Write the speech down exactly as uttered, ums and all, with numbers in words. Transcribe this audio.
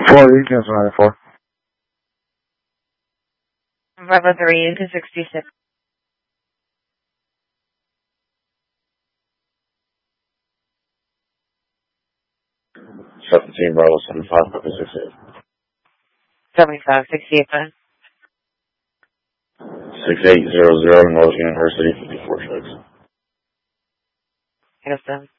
four, you cancel ninety-four. Bravo three into sixty-six. seventeen, Bravo seventy-five, Bravo sixty-eight. seventy-five, sixty-eight, then. six eight zero zero, North University, fifty-four six. Yes, then.